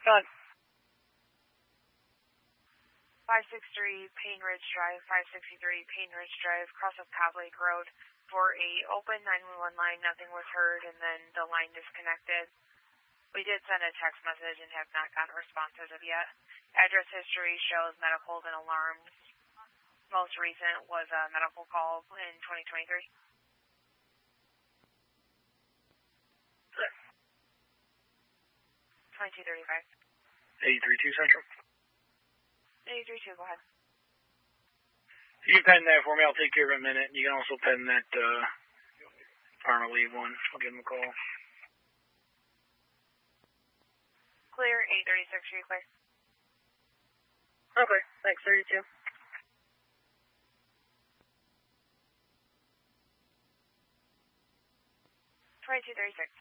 Done. 563 Payne Ridge Drive, 563 Payne Ridge Drive, cross of Cobb Lake Road. For a open 911 line, nothing was heard, and then the line disconnected. We did send a text message and have not gotten a response as of yet. Address history shows medicals and alarms. Most recent was a medical call in 2023. 2235. 832 Central. 832, go ahead. You can pen that for me. I'll take care of it in a minute. You can also pen that Farmer Leave one. I'll give him a call. Clear, 836, are you clear? Okay, thanks, 32. 2236.